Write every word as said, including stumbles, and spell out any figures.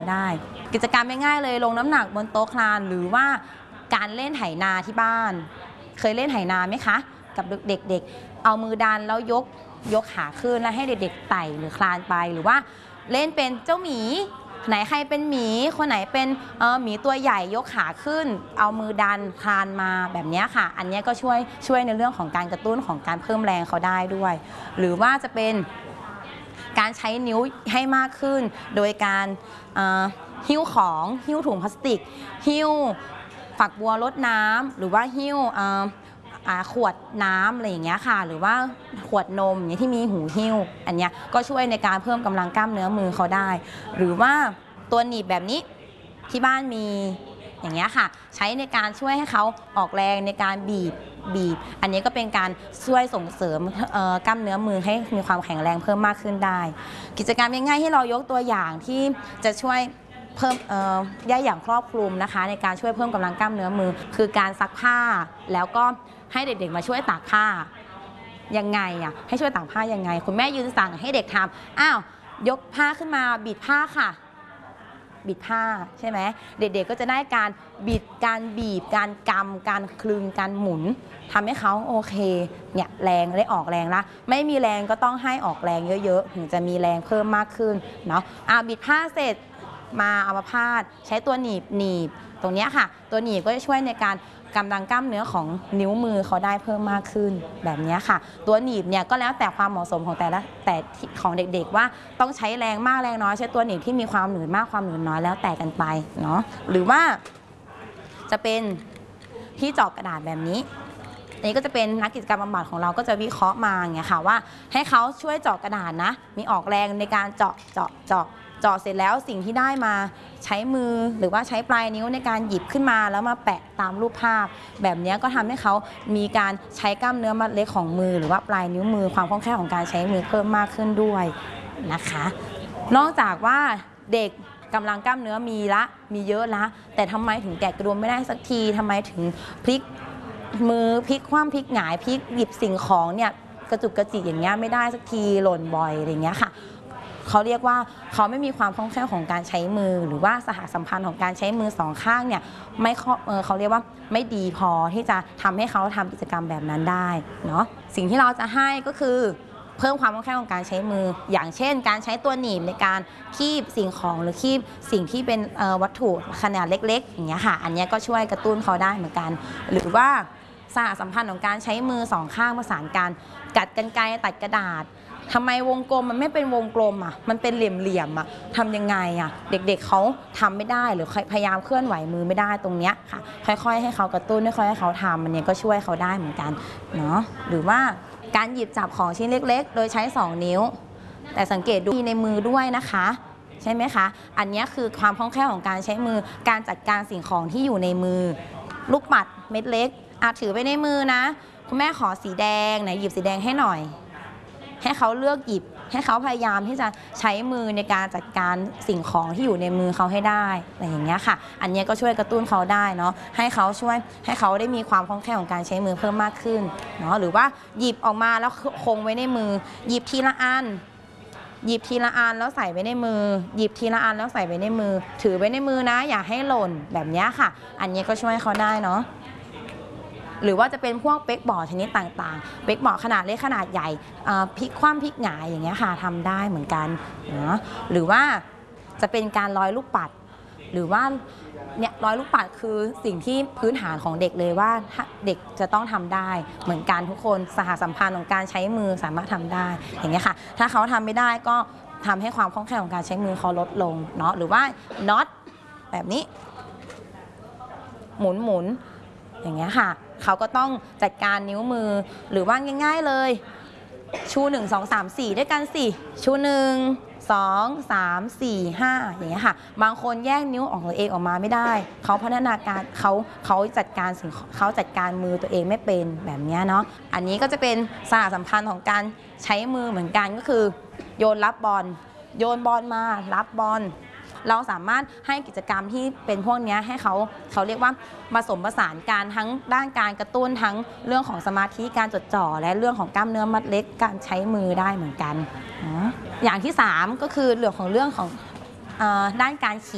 ได้กิจกรรมง่ายๆเลยลงน้ำหนักบนโต๊ะคลานหรือว่าการเล่นไถนาที่บ้านเคยเล่นไถนาไหมคะกับเด็กๆเอามือดันแล้วยกยกขาขึ้นแล้วให้เด็กๆไต่หรือคลานไปหรือว่าเล่นเป็นเจ้าหมีไหนใครเป็นหมีคนไหนเป็นเออหมีตัวใหญ่ยกขาขึ้นเอามือดันคลานมาแบบนี้ค่ะอันนี้ก็ช่วยช่วยในเรื่องของการกระตุ้นของการเพิ่มแรงเขาได้ด้วยหรือว่าจะเป็นการใช้นิ้วให้มากขึ้นโดยการหิ้วของหิ้วถุงพลาสติกหิ้วฝักบัวรดน้ำหรือว่าหิ้วขวดน้ำอะไรอย่างเงี้ยค่ะหรือว่าขวดนมอย่างที่มีหูหิ้วอันเนี้ยก็ช่วยในการเพิ่มกำลังกล้ามเนื้อมือเขาได้หรือว่าตัวหนีบแบบนี้ที่บ้านมีอย่างเงี้ยค่ะใช้ในการช่วยให้เขาออกแรงในการบีบบีบอันนี้ก็เป็นการช่วยส่งเสริมกล้ามเนื้อมือให้มีความแข็งแรงเพิ่มมากขึ้นได้กิจกรรมง่ายๆที่เรายกตัวอย่างที่จะช่วยเพิ่มได้อย่างครอบคลุมนะคะในการช่วยเพิ่มกำลังกล้ามเนื้อมือคือการซักผ้าแล้วก็ให้เด็กๆมาช่วยตากผ้ายังไงอ่ะให้ช่วยตากผ้ายังไงคุณแม่ยืนสั่งให้เด็กทำอ้าวยกผ้าขึ้นมาบิดผ้าค่ะบิดผ้าใช่ไหมเด็กๆก็จะได้การบิดการบีบการกำการคลึงการหมุนทำให้เขาโอเคเนี่ยแรงได้ออกแรงละไม่มีแรงก็ต้องให้ออกแรงเยอะๆถึงจะมีแรงเพิ่มมากขึ้นเนาะอ่าบิดผ้าเสร็จมาเอามาพาดใช้ตัวหนีบหนีบตรงนี้ค่ะตัวหนีบก็จะช่วยในการกำลังกล้ามเนื้อของนิ้วมือเขาได้เพิ่มมากขึ้นแบบนี้ค่ะตัวหนีบเนี่ยก็แล้วแต่ความเหมาะสมของแต่ละแต่ของเด็กๆว่าต้องใช้แรงมากแรงน้อยใช้ตัวหนีบที่มีความหนืดมากความหนืดน้อยแล้วแต่กันไปเนาะหรือว่าจะเป็นที่เจาะกระดาษแบบนี้อันนี้ก็จะเป็นนักกิจกรรมบำบัดของเราก็จะวิเคราะห์มาอย่างเงี้ยค่ะว่าให้เขาช่วยเจาะกระดาษนะมีออกแรงในการเจาะเจาะเจาะเจาะเสร็จแล้วสิ่งที่ได้มาใช้มือหรือว่าใช้ปลายนิ้วในการหยิบขึ้นมาแล้วมาแปะตามรูปภาพแบบนี้ก็ทำให้เขามีการใช้กล้ามเนื้อมัดเล็กของมือหรือว่าปลายนิ้วมือความคล่องแคล่วของการใช้มือเพิ่มมากขึ้นด้วยนะคะนอกจากว่าเด็กกำลังกล้ามเนื้อมีละมีเยอะละแต่ทำไมถึงแกะกระดุมไม่ได้สักทีทำไมถึงพลิกมือพลิกคว่ำพลิกหงายพลิกหยิบสิ่งของเนี่ยกระจุกกระจิกอย่างเงี้ยไม่ได้สักทีหล่นบ่อยอะไรเงี้ยค่ะเขาเรียกว่าเขาไม่มีความคล่องแคล่วของการใช้มือหรือว่าสหสัมพันธ์ของการใช้มือสองข้างเนี่ยไม่เขาเรียกว่าไม่ดีพอที่จะทำให้เขาทำกิจกรรมแบบนั้นได้เนาะสิ่งที่เราจะให้ก็คือเพิ่มความคล่องแคล่วของการใช้มืออย่างเช่นการใช้ตัวหนีบในการคีบสิ่งของหรือคีบสิ่งที่เป็นวัตถุขนาดเล็กๆอย่างเงี้ยค่ะอันนี้ก็ช่วยกระตุ้นเขาได้เหมือนกันหรือว่าสหสัมพันธ์ของการใช้มือสองข้างประสานกันกัดกรรไกรตัดกระดาษทำไมวงกลมมันไม่เป็นวงกลมอ่ะมันเป็นเหลี่ยมๆอ่ะทำยังไงอ่ะเด็กๆ เเขาทำไม่ได้หรือพยายามเคลื่อนไหวมือไม่ได้ตรงเนี้ยค่ะค่อยๆให้เขากระตุ้นค่อยๆให้เขาทำมันเนี้ยก็ช่วยเขาได้เหมือนกันเนาะหรือว่าการหยิบจับของชิ้นเล็กๆโดยใช้สองนิ้วแต่สังเกตดูในมือด้วยนะคะใช่ไหมคะอันนี้คือความคล่องแคล่วของการใช้มือการจัดการสิ่งของที่อยู่ในมือลูกปัดเม็ดเล็กอาถือไปในมือนะคุณแม่ขอสีแดงไหนหยิบสีแดงให้หน่อยให้เขาเลือกหยิบให้เขาพยายามที่จะใช้มือในการจัดการสิ่งของที่อยู่ในมือเขาให้ได้อะไรอย่างเงี้ยค่ะอันนี้ก็ช่วยกระตุ้นเขาได้เนาะให้เขาช่วยให้เขาได้มีความคล่องแคล่วของการใช้มือเพิ่มมากขึ้นเนาะหรือว่าหยิบออกมาแล้วคงไว้ในมือหยิบทีละอันหยิบทีละอันแล้วใส่ไว้ในมือหยิบทีละอันแล้วใส่ไว้ในมือถือไว้ในมือนะอย่าให้หล่นแบบนี้ค่ะอันนี้ก็ช่วยเขาได้เนาะหรือว่าจะเป็นพวกเป๊กบอร์ดชนิดต่างๆเป๊กบอร์ดขนาดเล็กขนาดใหญ่พลิกคว่ำพลิกหงายอย่างเงี้ยค่ะทำได้เหมือนกันเนาะหรือว่าจะเป็นการร้อยลูกปัดหรือว่าเนี่ยร้อยลูกปัดคือสิ่งที่พื้นฐานของเด็กเลยว่าเด็กจะต้องทำได้เหมือนกันทุกคนสหสัมพันธ์ของการใช้มือสามารถทำได้อย่างเงี้ยค่ะถ้าเขาทำไม่ได้ก็ทำให้ความคล่องแคล่วของการใช้มือเขาลดลงเนาะหรือว่าน็อตแบบนี้หมุนหมุนอย่างเงี้ยค่ะเขาก็ต้องจัดการนิ้วมือหรือว่าง่ายๆเลยชูหนึ่งสองสามสี่ด้วยกันสิชูหนึ่งสองสามสี่ห้าอย่างเงี้ยค่ะบางคนแยกนิ้วออกตัวเองออกมาไม่ได้เขาพัฒนาการเขาเขาจัดการสิ่งเขาจัดการมือตัวเองไม่เป็นแบบนี้เนาะอันนี้ก็จะเป็นสหสัมพันธ์ของการใช้มือเหมือนกันก็คือโยนรับบอลโยนบอลมารับบอลเราสามารถให้กิจกรรมที่เป็นพวกนี้ให้เขาเขาเรียกว่าผสมผสานการทั้งด้านการกระตุ้นทั้งเรื่องของสมาธิการจดจ่อและเรื่องของกล้ามเนื้อมัดเล็กการใช้มือได้เหมือนกันอย่างที่สามก็คือเรื่องของเรื่องของด้านการขี่